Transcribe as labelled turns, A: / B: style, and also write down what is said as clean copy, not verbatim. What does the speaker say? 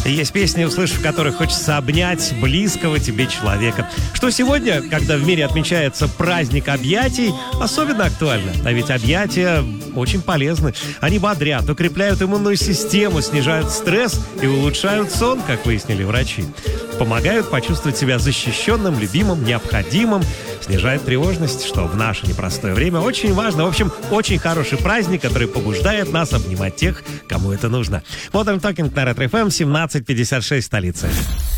A: Есть песни, услышав которых хочется обнять близкого тебе человека. Что сегодня, когда в мире отмечается праздник объятий, особенно актуально. А ведь объятия очень полезны. Они бодрят, укрепляют иммунную систему, снижают стресс и улучшают сон, как выяснили врачи. Помогают почувствовать себя защищенным, любимым, необходимым, снижает тревожность, что в наше непростое время очень важно. В общем, очень хороший праздник, который побуждает нас обнимать тех, кому это нужно. Modern Talking на Ретро FM, 17:56, столица.